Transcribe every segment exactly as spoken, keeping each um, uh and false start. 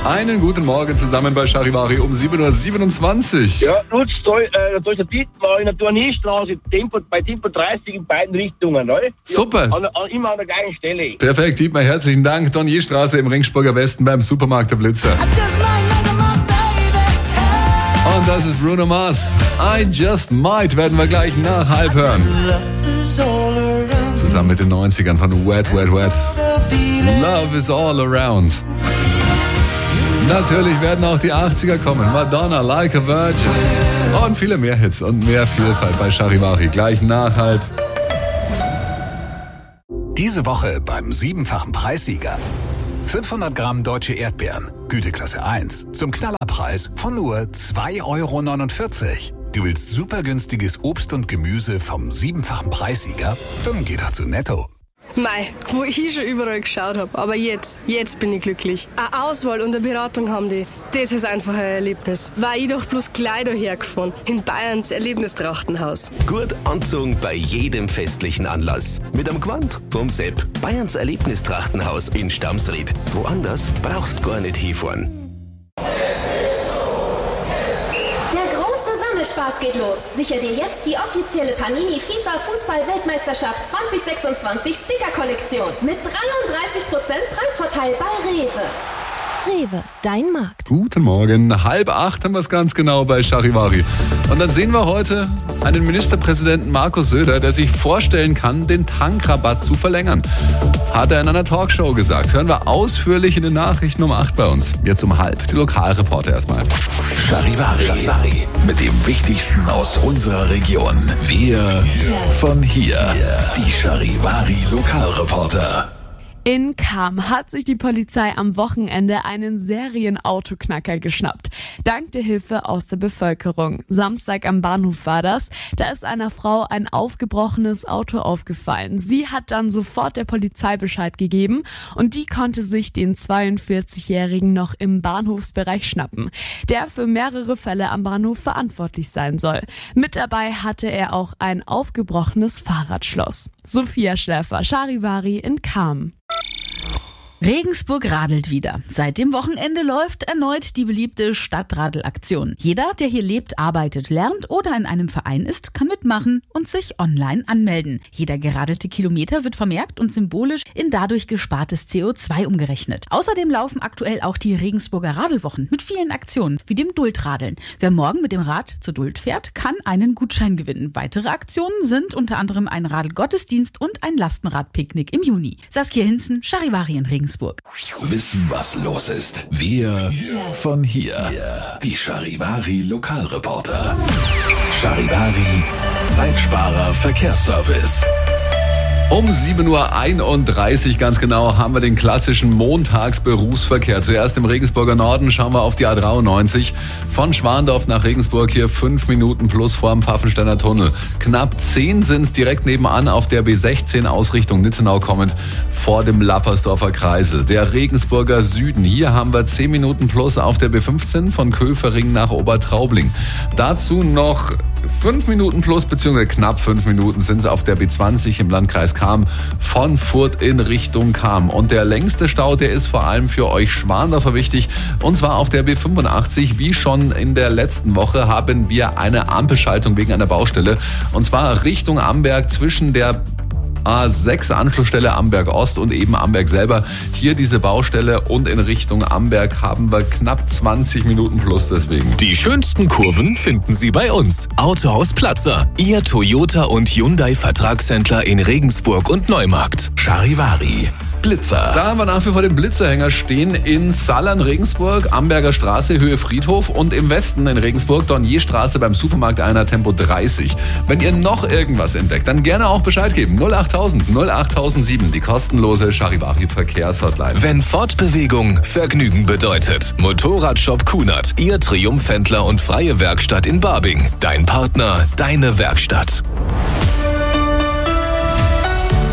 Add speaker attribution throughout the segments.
Speaker 1: Einen guten Morgen zusammen bei Charivari um sieben Uhr siebenundzwanzig.
Speaker 2: Ja, Lutz, da, äh, da ist der Titel war in der Tourneestraße Tempo, bei Tempo dreißig in beiden Richtungen. Ne?
Speaker 1: Super.
Speaker 2: An, an, immer an der gleichen Stelle.
Speaker 1: Perfekt, Dietmar, herzlichen Dank. Dornierstraße im Ringsburger Westen beim Supermarkt Der Blitzer. Und das ist Bruno Mars. I Just Might werden wir gleich nach halb hören. Zusammen mit den neunzigern von Wet, Wet, Wet. Love is all around. Natürlich werden auch die achtziger kommen. Madonna, Like a Virgin. Und viele mehr Hits und mehr Vielfalt bei Charivari. Gleich nach halb.
Speaker 3: Diese Woche beim siebenfachen Preissieger. fünfhundert Gramm deutsche Erdbeeren, Güteklasse eins, zum Knallerpreis von nur zwei Euro neunundvierzig. Du willst super günstiges Obst und Gemüse vom siebenfachen Preissieger? Dann geh doch zu Netto.
Speaker 4: Mei, wo ich schon überall geschaut habe, aber jetzt, jetzt bin ich glücklich. Eine Auswahl und eine Beratung haben die, das ist einfach ein Erlebnis. War ich doch bloß gleich dahergefahren, in Bayerns Erlebnistrachtenhaus.
Speaker 5: Gut anzogen bei jedem festlichen Anlass. Mit am Gewand vom Sepp. Bayerns Erlebnistrachtenhaus in Stamsried. Woanders brauchst gar nicht hinfahren.
Speaker 6: Spaß geht los. Sicher dir jetzt die offizielle Panini FIFA Fußball-Weltmeisterschaft zwanzig sechsundzwanzig Sticker-Kollektion mit dreiunddreißig Prozent Preisvorteil bei Rewe. Rewe, dein Markt.
Speaker 1: Guten Morgen, halb acht haben wir es ganz genau bei Charivari. Und dann sehen wir heute einen Ministerpräsidenten Markus Söder, der sich vorstellen kann, den Tankrabatt zu verlängern. Hat er in einer Talkshow gesagt. Hören wir ausführlich in den Nachrichten um acht bei uns. Jetzt um halb, die Lokalreporter erstmal.
Speaker 7: Charivari, Charivari, mit dem Wichtigsten aus unserer Region. Wir von hier. Die Charivari Lokalreporter.
Speaker 8: In Cham hat sich die Polizei am Wochenende einen Serienautoknacker geschnappt. Dank der Hilfe aus der Bevölkerung. Samstag am Bahnhof war das. Da ist einer Frau ein aufgebrochenes Auto aufgefallen. Sie hat dann sofort der Polizei Bescheid gegeben und die konnte sich den zweiundvierzigjährigen noch im Bahnhofsbereich schnappen, der für mehrere Fälle am Bahnhof verantwortlich sein soll. Mit dabei hatte er auch ein aufgebrochenes Fahrradschloss. Sophia Schläfer, Charivari in Cham.
Speaker 9: Regensburg radelt wieder. Seit dem Wochenende läuft erneut die beliebte Stadtradelaktion. Jeder, der hier lebt, arbeitet, lernt oder in einem Verein ist, kann mitmachen und sich online anmelden. Jeder geradelte Kilometer wird vermerkt und symbolisch in dadurch gespartes C O zwei umgerechnet. Außerdem laufen aktuell auch die Regensburger Radelwochen mit vielen Aktionen, wie dem Duldradeln. Wer morgen mit dem Rad zur Duld fährt, kann einen Gutschein gewinnen. Weitere Aktionen sind unter anderem ein Radelgottesdienst und ein Lastenradpicknick im Juni. Saskia Hinzen, Charivari in Regensburg.
Speaker 7: Wissen, was los ist. Wir von hier. Die Charivari Lokalreporter. Charivari Zeitsparer Verkehrsservice.
Speaker 1: Um sieben Uhr einunddreißig ganz genau haben wir den klassischen Montagsberufsverkehr. Zuerst im Regensburger Norden schauen wir auf die A dreiundneunzig. Von Schwandorf nach Regensburg hier fünf Minuten plus vor dem Pfaffensteiner Tunnel. Knapp zehn sind es direkt nebenan auf der B sechzehn aus Richtung Nittenau kommend vor dem Lappersdorfer Kreisel. Der Regensburger Süden. Hier haben wir zehn Minuten plus auf der B fünfzehn von Köfering nach Obertraubling. Dazu noch fünf Minuten plus, beziehungsweise knapp fünf Minuten sind es auf der B zwanzig im Landkreis Cham von Furth in Richtung Cham. Und der längste Stau, der ist vor allem für euch Schwandorfer wichtig. Und zwar auf der B fünfundachtzig. Wie schon in der letzten Woche haben wir eine Ampelschaltung wegen einer Baustelle. Und zwar Richtung Amberg zwischen der A sechs Anschlussstelle Amberg Ost und eben Amberg selber. Hier diese Baustelle und in Richtung Amberg haben wir knapp zwanzig Minuten plus deswegen.
Speaker 10: Die schönsten Kurven finden Sie bei uns. Autohaus Platzer, Ihr Toyota und Hyundai Vertragshändler in Regensburg und Neumarkt.
Speaker 7: Charivari Blitzer.
Speaker 1: Da haben wir nach wie vor den Blitzerhänger stehen in Sallern, Regensburg, Amberger Straße, Höhe Friedhof und im Westen in Regensburg, Dornierstraße beim Supermarkt einer Tempo dreißig. Wenn ihr noch irgendwas entdeckt, dann gerne auch Bescheid geben. null achttausend null achttausendsieben, die kostenlose Charivari Verkehrshotline.
Speaker 10: Wenn Fortbewegung Vergnügen bedeutet. Motorradshop Kunert, Ihr Triumphhändler und freie Werkstatt in Barbing. Dein Partner, deine Werkstatt.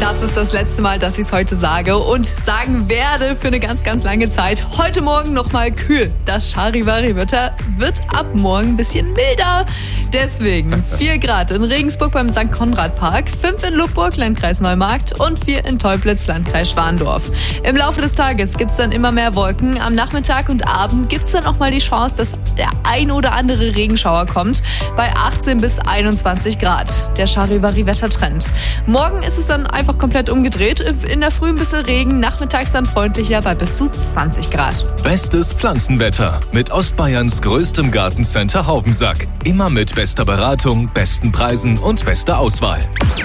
Speaker 11: Das ist das letzte Mal, dass ich es heute sage und sagen werde für eine ganz, ganz lange Zeit. Heute Morgen nochmal kühl. Das Charivari-Wetter wird ab morgen ein bisschen milder. Deswegen vier Grad in Regensburg beim Sankt Konrad Park, fünf in Lubburg, Landkreis Neumarkt und vier in Teublitz, Landkreis Schwandorf. Im Laufe des Tages gibt es dann immer mehr Wolken. Am Nachmittag und Abend gibt es dann auch mal die Chance, dass der ein oder andere Regenschauer kommt. Bei achtzehn bis einundzwanzig Grad. Der Charivari-Wettertrend. Morgen ist es dann einfach komplett umgedreht. In der Früh ein bisschen Regen, nachmittags dann freundlicher bei bis zu zwanzig Grad.
Speaker 10: Bestes Pflanzenwetter mit Ostbayerns größtem Gartencenter Haubensack. Immer mit bester Beratung, besten Preisen und bester Auswahl.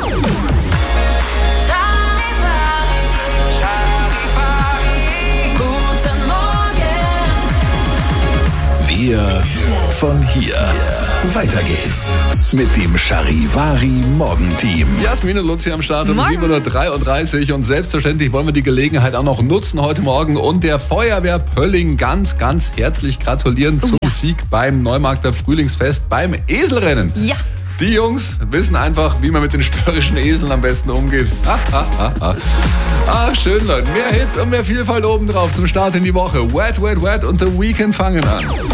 Speaker 7: Wir von hier. Weiter geht's mit dem Charivari Morgenteam.
Speaker 1: Jasmin und Luzi am Start um
Speaker 11: Morgen.
Speaker 1: sieben Uhr dreiunddreißig und selbstverständlich wollen wir die Gelegenheit auch noch nutzen heute Morgen und der Feuerwehr Pölling ganz, ganz herzlich gratulieren zum
Speaker 11: ja.
Speaker 1: Sieg beim Neumarkter Frühlingsfest beim Eselrennen.
Speaker 11: Ja.
Speaker 1: Die Jungs wissen einfach, wie man mit den störrischen Eseln am besten umgeht. Ah, ah, ah, ah. ah schön, Leute. Mehr Hits und mehr Vielfalt obendrauf zum Start in die Woche. Wet, Wet, Wet und The Weeknd fangen an.